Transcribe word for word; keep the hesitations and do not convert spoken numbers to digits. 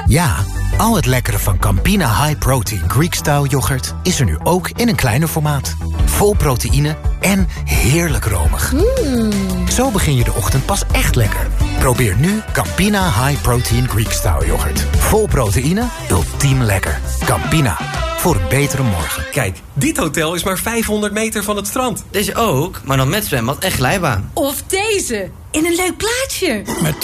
Ja, al het lekkere van Campina High Protein Greek-style yoghurt is er nu ook in een kleiner formaat. Vol proteïne en heerlijk romig. Mm. Zo begin je de ochtend pas echt lekker. Probeer nu Campina High Protein Greek-style yoghurt. Vol proteïne, ultiem lekker. Campina, voor een betere morgen. Kijk, dit hotel is maar vijfhonderd meter van het strand. Deze ook, maar dan met zwembad en glijbaan. Of deze, in een leuk plaatsje. Met